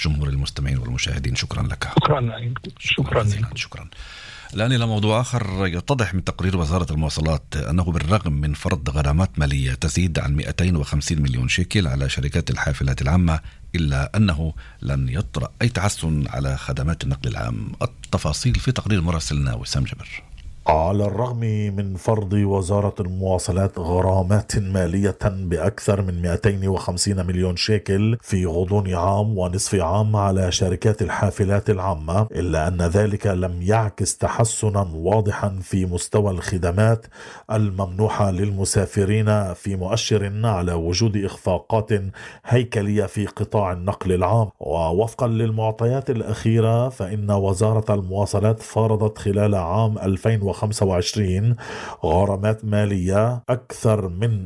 جمهور المستمعين والمشاهدين. شكرا لك. شكرا. الآن إلى موضوع آخر. يتضح من تقرير وزارة المواصلات أنه بالرغم من فرض غرامات مالية تزيد عن 250 مليون شيكل على شركات الحافلات العامة، إلا أنه لن يطرأ أي تحسن على خدمات النقل العام. التفاصيل في تقرير مراسلنا وسام جبر. على الرغم من فرض وزارة المواصلات غرامات مالية بأكثر من 250 مليون شيكل في غضون عام ونصف عام على شركات الحافلات العامة، إلا أن ذلك لم يعكس تحسنا واضحا في مستوى الخدمات الممنوحة للمسافرين، في مؤشر على وجود إخفاقات هيكلية في قطاع النقل العام. ووفقا للمعطيات الأخيرة فإن وزارة المواصلات فرضت خلال عام 2025 غرامات مالية أكثر من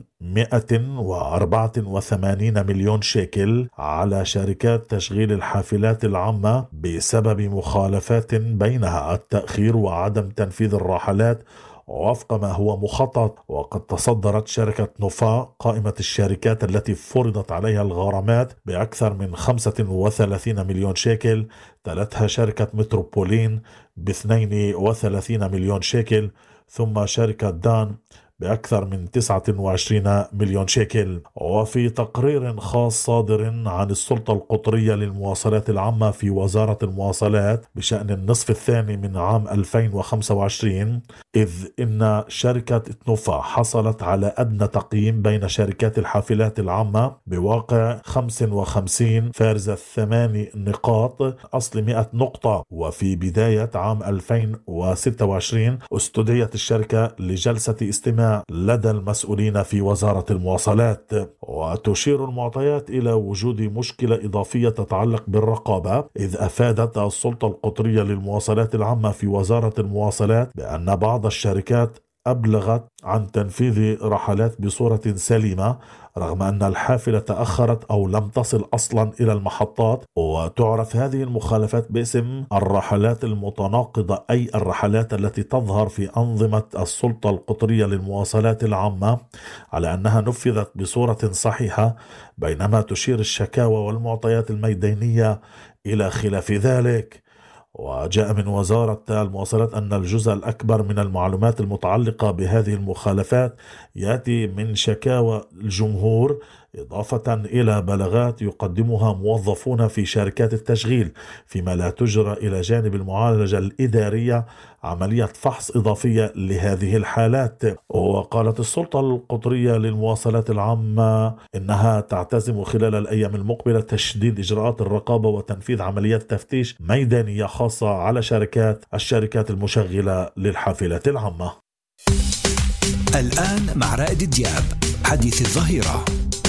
184 مليون شيكل على شركات تشغيل الحافلات العامة بسبب مخالفات بينها التأخير وعدم تنفيذ الرحلات وفق ما هو مخطط. وقد تصدرت شركة نوفا قائمة الشركات التي فرضت عليها الغرامات بأكثر من 35 مليون شيكل، تلتها شركة متروبولين ب32 مليون شيكل، ثم شركة دان بأكثر من 29 مليون شيكل. وفي تقرير خاص صادر عن السلطة القطرية للمواصلات العامة في وزارة المواصلات بشأن النصف الثاني من عام 2025، إذ إن شركة نوفا حصلت على أدنى تقييم بين شركات الحافلات العامة بواقع 55.8 نقاط أصل 100 نقطة. وفي بداية عام 2026 استدعيت الشركة لجلسة استماع لدى المسؤولين في وزارة المواصلات. وتشير المعطيات إلى وجود مشكلة إضافية تتعلق بالرقابة، إذ أفادت السلطة القطرية للمواصلات العامة في وزارة المواصلات بأن بعض الشركات أبلغت عن تنفيذ رحلات بصورة سليمة رغم أن الحافلة تأخرت أو لم تصل أصلا إلى المحطات. وتعرف هذه المخالفات باسم الرحلات المتناقضة، أي الرحلات التي تظهر في أنظمة السلطة القطرية للمواصلات العامة على أنها نفذت بصورة صحيحة، بينما تشير الشكاوى والمعطيات الميدانية إلى خلاف ذلك. وجاء من وزارة المواصلات أن الجزء الأكبر من المعلومات المتعلقة بهذه المخالفات يأتي من شكاوى الجمهور، إضافة إلى بلاغات يقدمها موظفون في شركات التشغيل، فيما لا تجرى إلى جانب المعالجة الإدارية عملية فحص إضافية لهذه الحالات. وقالت السلطة القطرية للمواصلات العامة إنها تعتزم خلال الأيام المقبلة تشديد إجراءات الرقابة وتنفيذ عمليات تفتيش ميدانية خاصة على الشركات المشغلة للحافلات العامة. الآن مع رائد دياب حديث الظهيرة.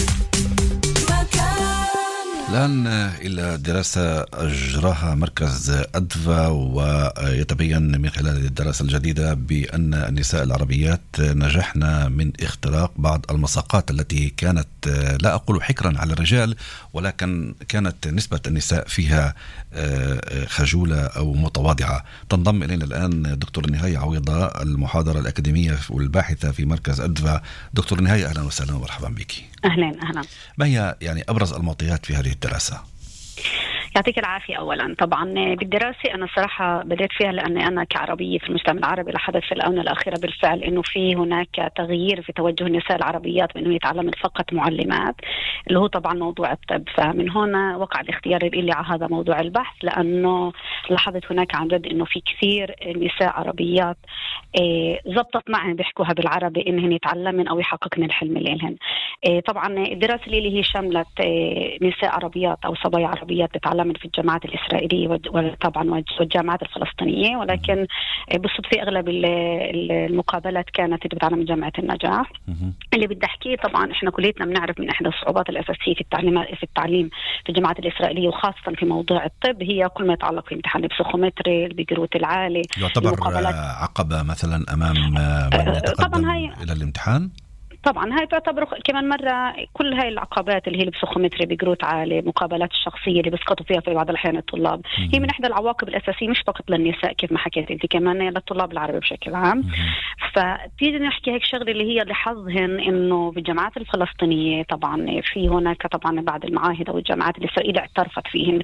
الآن إلى دراسة أجراها مركز أدفا، ويتبين من خلال الدراسة الجديدة بأن النساء العربيات نجحن من اختراق بعض المساقات التي كانت لا أقول حكرا على الرجال، ولكن كانت نسبة النساء فيها خجولة أو متواضعة. تنضم إلينا الآن دكتور نهاية عويضة، المحاضرة الأكاديمية والباحثة في مركز أدفا. دكتور نهاية أهلا وسهلا ومرحبا بك. أهلا. ما هي يعني أبرز المعطيات في هذه الدراسة؟ يعطيك العافية. أولا طبعا بالدراسة أنا صراحة بدأت فيها لأني أنا كعربية في المجتمع العربي لحدث في الآونة الأخيرة بالفعل أنه في هناك تغيير في توجه النساء العربيات بأنه يتعلمن فقط معلمات، اللي هو طبعا موضوع الطب. فمن هنا وقع الاختيار اللي على هذا موضوع البحث، لأنه لاحظت هناك عن جد أنه في كثير نساء عربيات زبطت معي بيحكوها بالعربي إنهن يتعلمن أو يحققن الحلم اللي لهن. طبعا الدراسة اللي هي شملت نساء عربيات أو صبايا عربيات تتعلمن في الجامعات الإسرائيلية وطبعا والجامعات الفلسطينية، ولكن بالصدفة أغلب المقابلات كانت بتتعلم من جامعة النجاح. اللي بدي أحكيه طبعا إحنا كليتنا بنعرف من إحدى الصعوبات الأساسية في التعليم في الجامعات الإسرائيلية وخاصة في موضوع الطب هي كل ما يتعلق في امتحان البسيكومتري البيجروت العالي. يعتبر عقبة مثلا أمام من يتقدم إلى الامتحان. طبعا هاي تعتبر كمان مرة كل هاي العقبات اللي هي البسيكومتري بجروت عالي، مقابلات الشخصية اللي بيسقطوا فيها في بعض الأحيان الطلاب، هي من إحدى العواقب الأساسية مش فقط للنساء كيف ما حكيت أنت، كمان للطلاب العربي بشكل عام. فتيجي نحكي هيك شغلة اللي هي لحظهن إنه بالجامعات الفلسطينية طبعا في هناك طبعا بعض المعاهد أو الجامعات الإسرائيلية اعترفت فيهن